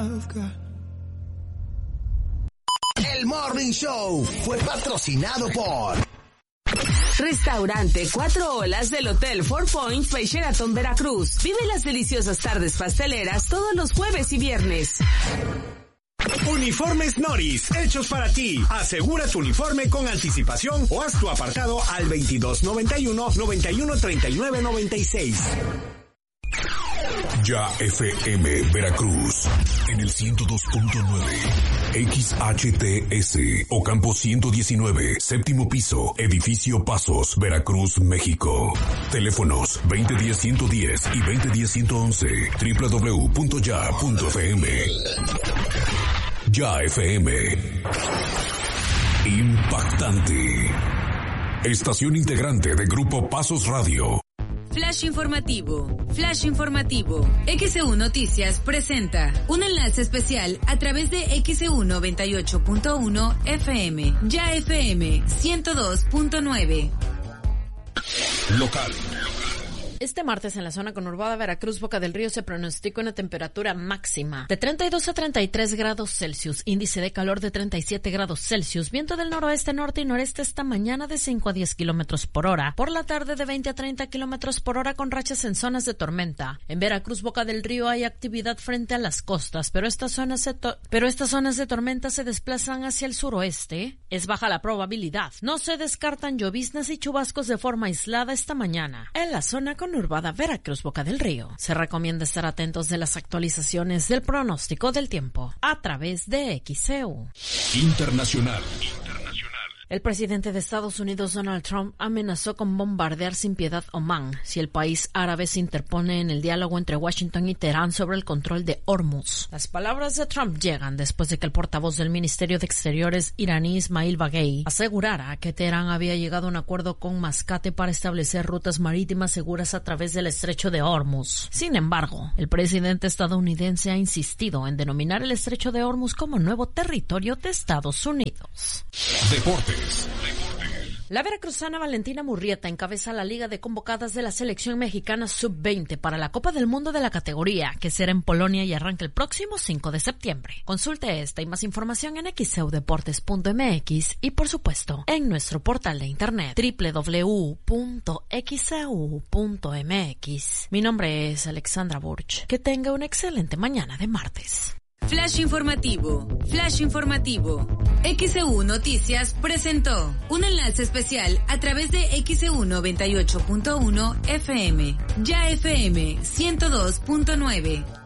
El Morning Show fue patrocinado por Restaurante 4 Olas del Hotel Four Points by Sheraton Veracruz. Vive las deliciosas tardes pasteleras todos los jueves y viernes. Uniformes Noris, hechos para ti. Asegura tu uniforme con anticipación o haz tu apartado al 2291-913996. Ya FM Veracruz en el 102.9 XHTS Ocampo 119, séptimo piso, edificio Pasos, Veracruz, México. Teléfonos 2010-110 y 2010-111, www.ya.fm. Ya FM. Impactante. Estación integrante de Grupo Pasos Radio. Flash informativo. Flash informativo. XEU Noticias presenta un enlace especial a través de XEU 98.1 FM. Ya FM 102.9. Local. Este martes en la zona conurbada Veracruz, Boca del Río, se pronostica una temperatura máxima de 32 a 33 grados Celsius, índice de calor de 37 grados Celsius, viento del noroeste, norte y noreste esta mañana de 5 a 10 kilómetros por hora, por la tarde de 20 a 30 kilómetros por hora con rachas en zonas de tormenta. En Veracruz, Boca del Río, hay actividad frente a las costas, pero estas zonas de tormenta se desplazan hacia el suroeste. Es baja la probabilidad. No se descartan lloviznas y chubascos de forma aislada esta mañana. En la zona conurbada Veracruz, Boca del Río, se recomienda estar atentos de las actualizaciones del pronóstico del tiempo a través de XEU. Internacional. El presidente de Estados Unidos, Donald Trump, amenazó con bombardear sin piedad Omán si el país árabe se interpone en el diálogo entre Washington y Teherán sobre el control de Hormuz. Las palabras de Trump llegan después de que el portavoz del Ministerio de Exteriores iraní, Ismail Baghei, asegurara que Teherán había llegado a un acuerdo con Mascate para establecer rutas marítimas seguras a través del estrecho de Hormuz. Sin embargo, el presidente estadounidense ha insistido en denominar el estrecho de Hormuz como nuevo territorio de Estados Unidos. Deportes. La veracruzana Valentina Murrieta encabeza la liga de convocadas de la selección mexicana sub-20 para la Copa del Mundo de la categoría, que será en Polonia y arranca el próximo 5 de septiembre. Consulte esta y más información en xeudeportes.mx y, por supuesto, en nuestro portal de internet www.xeu.mx. Mi nombre es Alexandra Burch. Que tenga una excelente mañana de martes. Flash informativo. Flash informativo. XEU Noticias presentó un enlace especial a través de XEU 98.1 FM. Ya FM 102.9.